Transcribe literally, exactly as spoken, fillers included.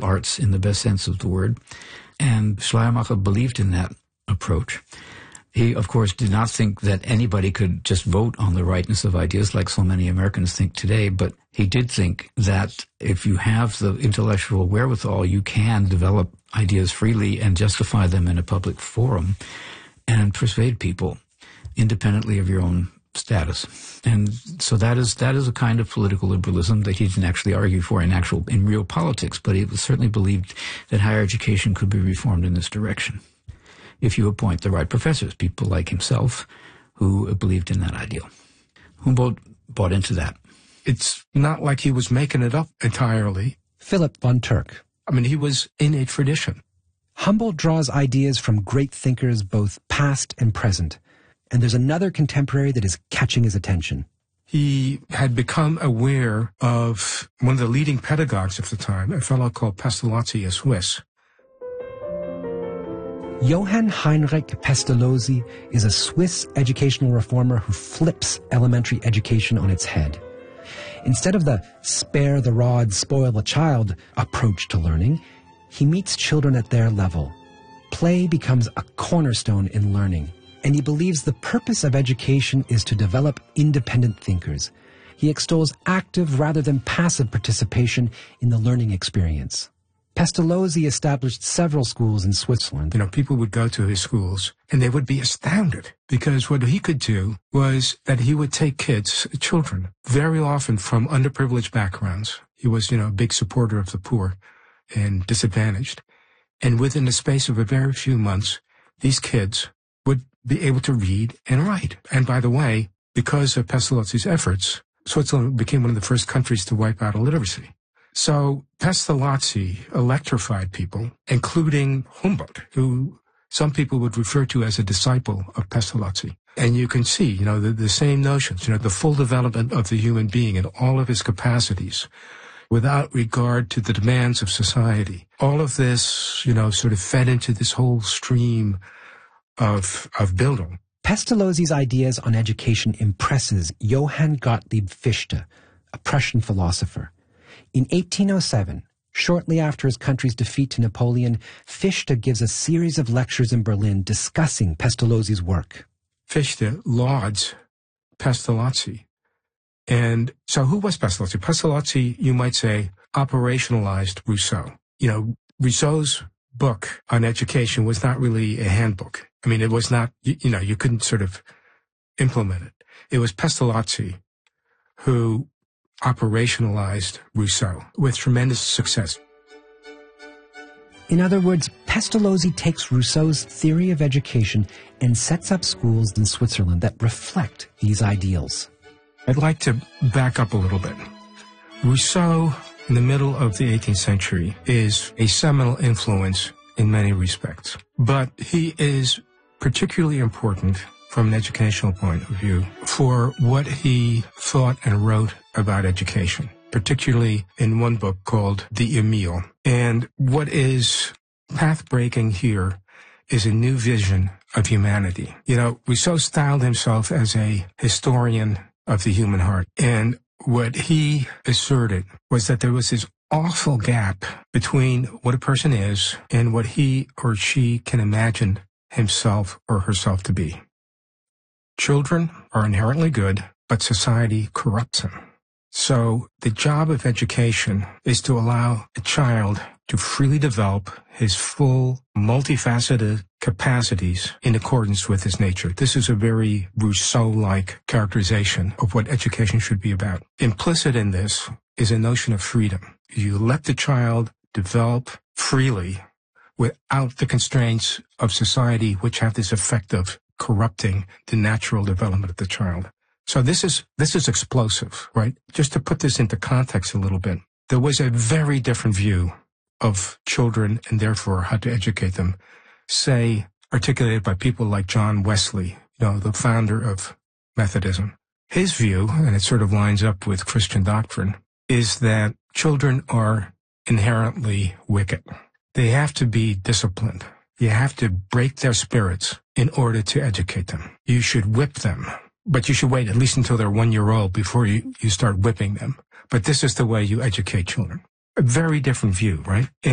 liberal arts in the best sense of the word. And Schleiermacher believed in that approach. He, of course, did not think that anybody could just vote on the rightness of ideas like so many Americans think today, but he did think that if you have the intellectual wherewithal, you can develop ideas freely and justify them in a public forum and persuade people independently of your own status. And so that is that is a kind of political liberalism that he didn't actually argue for in actual in real politics, but he certainly believed that higher education could be reformed in this direction if you appoint the right professors, people like himself who believed in that ideal. Humboldt bought into that. It's not like he was making it up entirely. Philip von Turk. I mean, he was in a tradition. Humboldt draws ideas from great thinkers both past and present. And there's another contemporary that is catching his attention. He had become aware of one of the leading pedagogues of the time, a fellow called Pestalozzi, a Swiss. Johann Heinrich Pestalozzi is a Swiss educational reformer who flips elementary education on its head. Instead of the spare the rod, spoil the child approach to learning, he meets children at their level. Play becomes a cornerstone in learning, and he believes the purpose of education is to develop independent thinkers. He extols active rather than passive participation in the learning experience. Pestalozzi established several schools in Switzerland. You know, people would go to his schools and they would be astounded because what he could do was that he would take kids, children, very often from underprivileged backgrounds. He was, you know, a big supporter of the poor and disadvantaged. And within the space of a very few months, these kids would be able to read and write. And by the way, because of Pestalozzi's efforts, Switzerland became one of the first countries to wipe out illiteracy. So Pestalozzi electrified people, including Humboldt, who some people would refer to as a disciple of Pestalozzi. And you can see, you know, the, the same notions, you know, the full development of the human being and all of his capacities without regard to the demands of society. All of this, you know, sort of fed into this whole stream of, of Bildung. Pestalozzi's ideas on education impresses Johann Gottlieb Fichte, a Prussian philosopher. In eighteen oh seven, shortly after his country's defeat to Napoleon, Fichte gives a series of lectures in Berlin discussing Pestalozzi's work. Fichte lauds Pestalozzi. And so who was Pestalozzi? Pestalozzi, you might say, operationalized Rousseau. You know, Rousseau's book on education was not really a handbook. I mean, it was not, you, you know, you couldn't sort of implement it. It was Pestalozzi who operationalized Rousseau with tremendous success. In other words, Pestalozzi takes Rousseau's theory of education and sets up schools in Switzerland that reflect these ideals. I'd like to back up a little bit. Rousseau, in the middle of the eighteenth century, is a seminal influence in many respects. But he is particularly important from an educational point of view for what he thought and wrote about education, particularly in one book called The Emile. And what is path-breaking here is a new vision of humanity. You know, Rousseau styled himself as a historian of the human heart. And what he asserted was that there was this awful gap between what a person is and what he or she can imagine himself or herself to be. Children are inherently good, but society corrupts them. So the job of education is to allow a child to freely develop his full, multifaceted capacities in accordance with his nature. This is a very Rousseau-like characterization of what education should be about. Implicit in this is a notion of freedom. You let the child develop freely without the constraints of society, which have this effect of corrupting the natural development of the child. So this is this is explosive, right? Just to put this into context a little bit, there was a very different view of children and therefore how to educate them, say, articulated by people like John Wesley, you know, the founder of Methodism. His view, and it sort of lines up with Christian doctrine, is that children are inherently wicked. They have to be disciplined. You have to break their spirits in order to educate them. You should whip them, but you should wait at least until they're one year old before you, you start whipping them. But this is the way you educate children. A very different view, right?